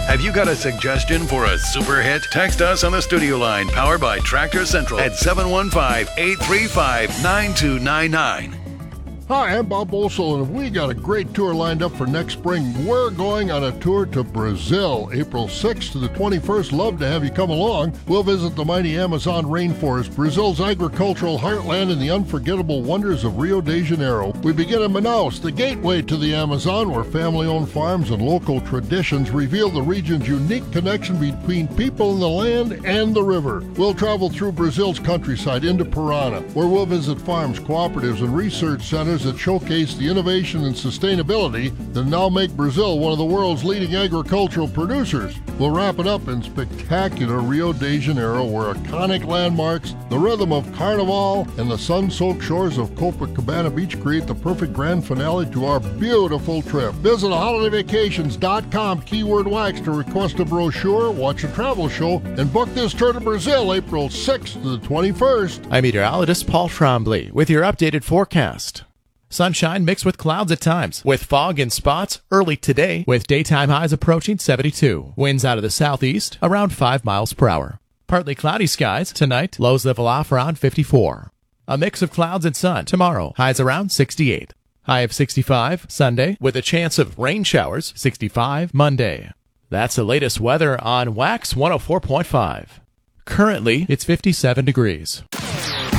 Have you got a suggestion for a super hit? Text us on the studio line powered by Tractor Central at 715-835-9299. Hi, I'm Bob Bolsel, and we got a great tour lined up for next spring. We're going on a tour to Brazil, April 6th to the 21st. Love to have you come along. We'll visit the mighty Amazon rainforest, Brazil's agricultural heartland, and the unforgettable wonders of Rio de Janeiro. We begin in Manaus, the gateway to the Amazon, where family-owned farms and local traditions reveal the region's unique connection between people in the land and the river. We'll travel through Brazil's countryside into Parana, where we'll visit farms, cooperatives, and research centers that showcase the innovation and sustainability that now make Brazil one of the world's leading agricultural producers. We'll wrap it up in spectacular Rio de Janeiro, where iconic landmarks, the rhythm of Carnival, and the sun-soaked shores of Copacabana Beach create the perfect grand finale to our beautiful trip. Visit holidayvacations.com, keyword wax, to request a brochure, watch a travel show, and book this tour to Brazil April 6th to the 21st. I'm meteorologist Paul Trombley with your updated forecast. Sunshine mixed with clouds at times, with fog in spots early today, with daytime highs approaching 72. Winds out of the southeast around 5 miles per hour. Partly cloudy skies tonight, lows level off around 54. A mix of clouds and sun tomorrow, highs around 68. High of 65 Sunday, with a chance of rain showers, 65 Monday. That's the latest weather on Wax 104.5. Currently, it's 57 degrees.